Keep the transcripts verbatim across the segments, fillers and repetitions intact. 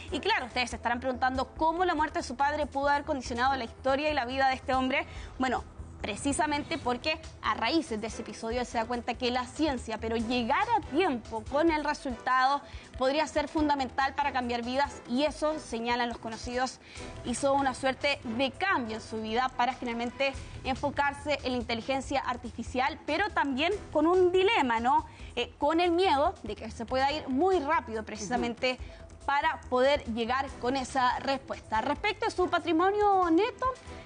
Y claro, ustedes se estarán preguntando cómo la muerte de su padre pudo haber condicionado la historia y la vida de este hombre. Bueno, precisamente porque a raíz de ese episodio se da cuenta que la ciencia, pero llegar a tiempo con el resultado, podría ser fundamental para cambiar vidas, y eso, señalan los conocidos, hizo una suerte de cambio en su vida para finalmente enfocarse en la inteligencia artificial, pero también con un dilema, ¿no? Eh, con el miedo de que se pueda ir muy rápido precisamente uh-huh. para poder llegar con esa respuesta. Respecto a su patrimonio neto,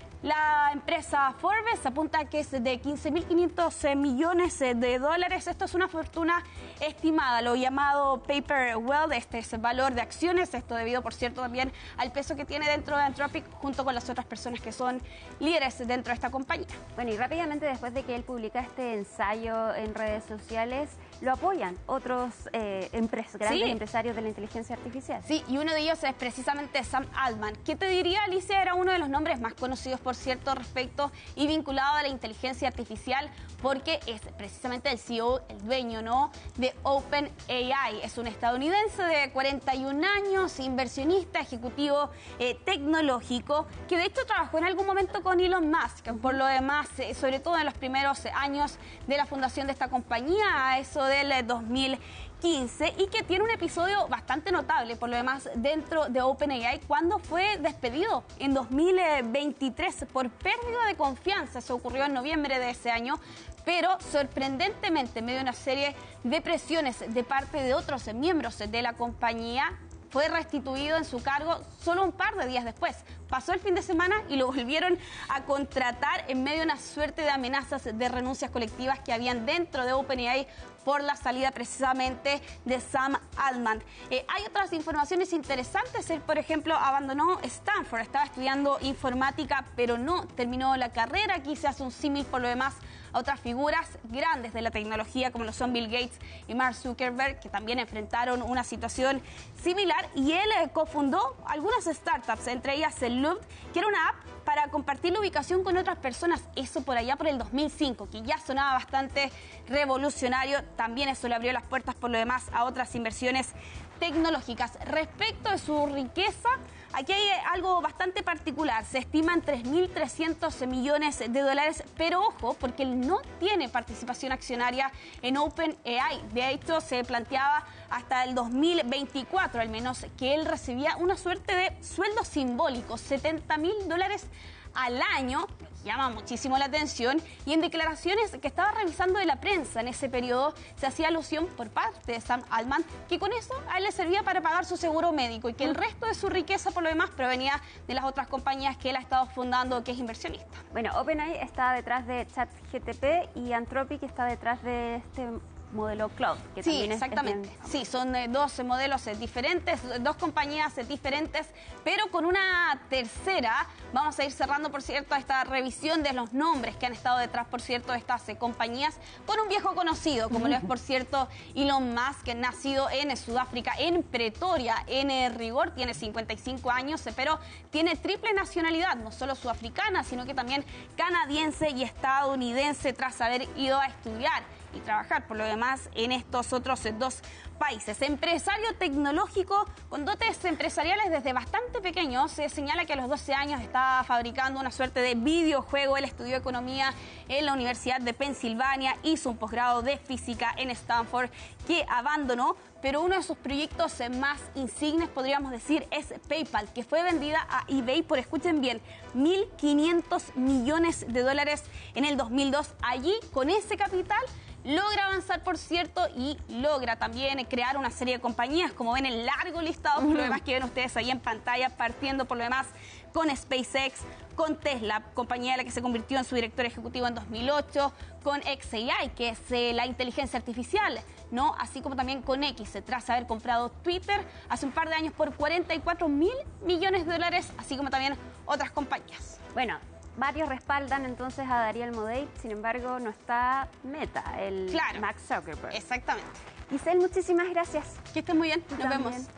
la empresa Forbes apunta que es de quince mil quinientos millones de dólares. Esto es una fortuna estimada, lo llamado paper wealth. Este es el valor de acciones, esto debido, por cierto, también al peso que tiene dentro de Anthropic junto con las otras personas que son líderes dentro de esta compañía. Bueno, y rápidamente después de que él publica este ensayo en redes sociales, lo apoyan otros eh, empres grandes sí. empresarios de la inteligencia artificial. Sí, y uno de ellos es precisamente Sam Altman. ¿Qué te diría, Alicia? Era uno de los nombres más conocidos, por cierto, respecto y vinculado a la inteligencia artificial, porque es precisamente el C E O, el dueño, ¿no?, de OpenAI. Es un estadounidense de cuarenta y un años, inversionista, ejecutivo eh, tecnológico, que de hecho trabajó en algún momento con Elon Musk. Por lo demás, eh, sobre todo en los primeros años de la fundación de esta compañía, a eso del dos mil quince, y que tiene un episodio bastante notable, por lo demás, dentro de OpenAI, cuando fue despedido en dos mil veintitrés por pérdida de confianza. Eso ocurrió en noviembre de ese año, pero sorprendentemente, en medio de una serie de presiones de parte de otros miembros de la compañía, fue restituido en su cargo solo un par de días después. Pasó el fin de semana y lo volvieron a contratar en medio de una suerte de amenazas de renuncias colectivas que habían dentro de OpenAI por la salida precisamente de Sam Altman. Eh, hay otras informaciones interesantes. Él, por ejemplo, abandonó Stanford, estaba estudiando informática, pero no terminó la carrera. Aquí se hace un símil, por lo demás, a otras figuras grandes de la tecnología, como lo son Bill Gates y Mark Zuckerberg, que también enfrentaron una situación similar, y él eh, cofundó algunas startups, entre ellas el Loop, que era una app para compartir la ubicación con otras personas, eso por allá por el dos mil cinco, que ya sonaba bastante revolucionario. También eso le abrió las puertas, por lo demás, a otras inversiones tecnológicas. Respecto de su riqueza, aquí hay algo bastante particular. Se estiman tres mil trescientos millones de dólares, pero ojo, porque él no tiene participación accionaria en OpenAI. De hecho, se planteaba hasta el dos mil veinticuatro, al menos, que él recibía una suerte de sueldo simbólico, setenta mil dólares al año. Llama muchísimo la atención, y en declaraciones que estaba revisando de la prensa en ese periodo se hacía alusión por parte de Sam Altman que con eso a él le servía para pagar su seguro médico, y que el resto de su riqueza, por lo demás, provenía de las otras compañías que él ha estado fundando, que es inversionista. Bueno, OpenAI está detrás de ChatGPT y Anthropic está detrás de este modelo Cloud, que sí, también es, exactamente. Es sí, son eh, dos modelos eh, diferentes, dos compañías eh, diferentes, pero con una tercera. Vamos a ir cerrando, por cierto, esta revisión de los nombres que han estado detrás, por cierto, de estas eh, compañías, con un viejo conocido, como lo es, por cierto, Elon Musk, nacido en eh, Sudáfrica, en Pretoria, en eh, rigor, tiene cincuenta y cinco años, eh, pero tiene triple nacionalidad, no solo sudafricana, sino que también canadiense y estadounidense, tras haber ido a estudiar y trabajar, por lo demás, en estos otros dos países. Empresario tecnológico con dotes empresariales desde bastante pequeño. Se señala que a los doce años estaba fabricando una suerte de videojuego. Él estudió economía en la Universidad de Pensilvania, hizo un posgrado de física en Stanford, que abandonó, pero uno de sus proyectos más insignes, podríamos decir, es PayPal, que fue vendida a eBay por, escuchen bien, mil quinientos millones de dólares en el dos mil dos. Allí, con ese capital, logra avanzar, por cierto, y logra también crear una serie de compañías, como ven, el largo listado, por lo demás, que ven ustedes ahí en pantalla, partiendo, por lo demás, con SpaceX, con Tesla, compañía de la que se convirtió en su director ejecutivo en dos mil ocho, con xAI, que es eh, la inteligencia artificial, ¿no? Así como también con X, tras haber comprado Twitter hace un par de años por cuarenta y cuatro mil millones de dólares, así como también otras compañías. Bueno, varios respaldan entonces a Dariel Modei, sin embargo no está Meta, el claro, Mark Zuckerberg. Exactamente. Giselle, muchísimas gracias. Que estén muy bien, Tú nos también. vemos.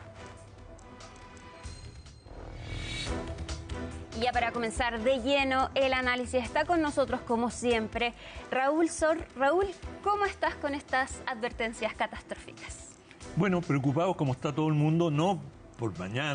Y ya para comenzar de lleno el análisis, está con nosotros, como siempre, Raúl Sor. Raúl, ¿cómo estás con estas advertencias catastróficas? Bueno, preocupado como está todo el mundo, no por mañana,